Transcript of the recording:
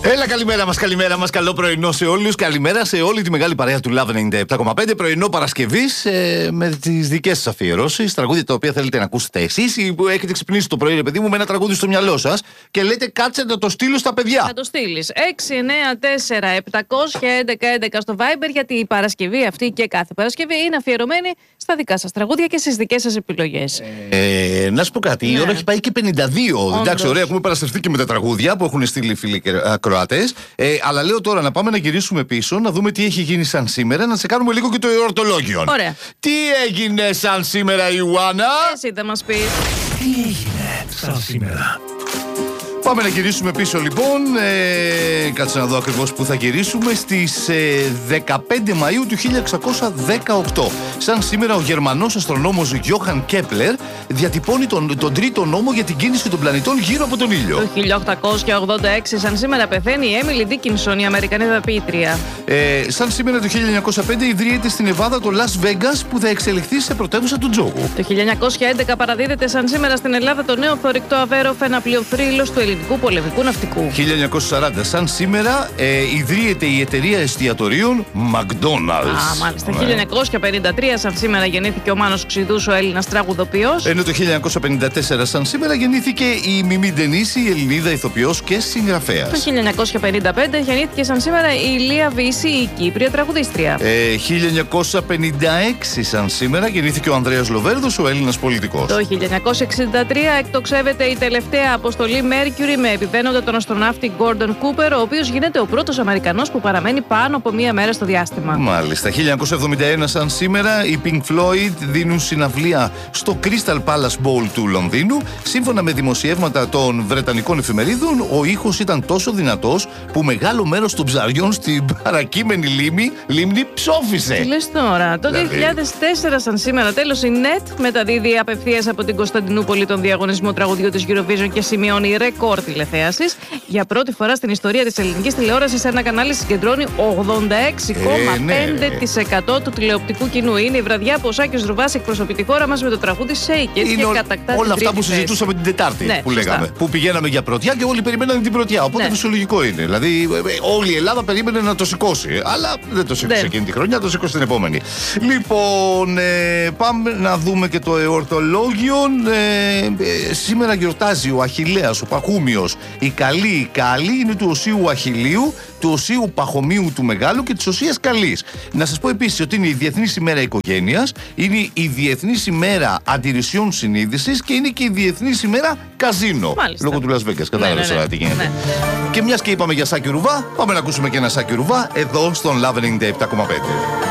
Έλα, καλημέρα μας, καλό πρωινό σε όλους. Καλημέρα σε όλη τη μεγάλη παρέα του Love 97,5. Πρωινό Παρασκευής με τις δικές σας αφιερώσεις. Τραγούδια τα οποία θέλετε να ακούσετε εσείς ή που έχετε ξυπνήσει το πρωί, ρε παιδί μου, με ένα τραγούδι στο μυαλό σας και λέτε κάτσε να το στείλω στα παιδιά. Θα το στείλεις 694-711-11 στο Viber, γιατί η Παρασκευή αυτή και κάθε Παρασκευή είναι αφιερωμένη στα δικά σας τραγούδια και στις δικές σας επιλογές. Να σου πω κάτι, η ώρα έχει πάει και 52. Εντάξει, ωραία, έχουμε παραστρεφτεί και με τα τραγούδια που έχουν στείλει οι φίλοι ακροατές. Αλλά λέω τώρα να πάμε να γυρίσουμε πίσω, να δούμε τι έχει γίνει σαν σήμερα, να τσεκάρουμε λίγο και το εορτολόγιο. Ωραία. Τι έγινε σαν σήμερα, Ιωάννα? Εσύ θα μας πεις. Τι έγινε σαν σήμερα? Πάμε να γυρίσουμε πίσω λοιπόν. Κάτσε να δω ακριβώς που θα γυρίσουμε. Στις 15 Μαΐου του 1618. Σαν σήμερα ο Γερμανός αστρονόμος Γιόχαν Κέπλερ διατυπώνει τον τρίτο νόμο για την κίνηση των πλανητών γύρω από τον ήλιο. Το 1886 σαν σήμερα πεθαίνει η Έμιλι Ντίκινσον, η Αμερικανίδα ποιήτρια. Σαν σήμερα το 1905 ιδρύεται στην Νεβάδα το Las Vegas, που θα εξελιχθεί σε πρωτεύουσα του τζόγου. Το 1911 παραδίδεται σαν σήμερα στην Ελλάδα το νέο θωρηκτό Αβέροφ, ένα πλοίο θρύλος του ελληνικού πολεμικού ναυτικού. 1940 σαν σήμερα ιδρύεται η εταιρεία εστιατορίων McDonald's. Μάλιστα. 1953 σαν σήμερα γεννήθηκε ο Μάνος Ξηδούς, ο Έλληνας τραγουδοποιός. Ενώ το 1954 σαν σήμερα γεννήθηκε η Μιμή Ντενίση, η Ελληνίδα ηθοποιός και συγγραφέας. Το 1955 γεννήθηκε σαν σήμερα η Λία Βύση, η Κύπρια τραγουδίστρια. 1956 σαν σήμερα γεννήθηκε ο Ανδρέας Λοβέρδος, ο Έλληνας πολιτικός. Το 1963 εκτοξεύεται η τελευταία αποστολή Mercury με επιβαίνοντα τον αστροναύτη Gordon Cooper, ο οποίος γίνεται ο πρώτος Αμερικανός που παραμένει πάνω από μία μέρα στο διάστημα. Μάλιστα. 1971 σαν σήμερα οι Pink Floyd δίνουν συναυλία στο Crystal Palace Bowl του Λονδίνου. Σύμφωνα με δημοσιεύματα των βρετανικών εφημερίδων, ο ήχος ήταν τόσο δυνατός που μεγάλο μέρος των ψαριών στην παρακείμενη λίμνη ψόφισε. Τι λες τώρα? Το 2004 σαν σήμερα τέλος η NET μεταδίδει απευθείας από την Κωνσταντινούπολη τον διαγωνισμό τραγουδιού της Eurovision και σημειώνει ρεκόρ τηλεθέασης. Για πρώτη φορά στην ιστορία της ελληνικής τηλεόρασης ένα κανάλι συγκεντρώνει 86,5% του τηλεοπτικού κοινού. Είναι η βραδιά που ο Σάκης Ρουβάς εκπροσωπεί τη χώρα μας με το τραγούδι Shake It και κατακτά όλα την αυτά που συζητούσαμε την Τετάρτη, ναι, που λέγαμε. Που πηγαίναμε για πρωτιά και όλοι περιμένανε την πρωτιά. Οπότε φυσιολογικό είναι. Δηλαδή όλη η Ελλάδα περίμενε να το σηκώσει. Αλλά δεν το σήκωσε εκείνη τη χρονιά, το σήκωσε την επόμενη. Λοιπόν, πάμε να δούμε και το εορτολόγιο. Σήμερα γιορτάζει ο Αχιλλέας, ο Παχούμιος. Η καλή είναι του Οσίου Αχιλλείου, του Οσίου Παχομίου του Μεγάλου και της Οσίας Καλής. Να σας πω επίσης ότι είναι η Διεθνής ημέρα οικογένειας, είναι η Διεθνής ημέρα αντιρρησιών συνείδησης και είναι και η Διεθνής ημέρα καζίνο. Μάλιστα. Λόγω του Las Vegas. Κατάλαβες τώρα τι γίνεται. Και μιας και είπαμε για Σάκη Ρουβά, πάμε να ακούσουμε και ένα Σάκη Ρουβά εδώ στον Love 97,5.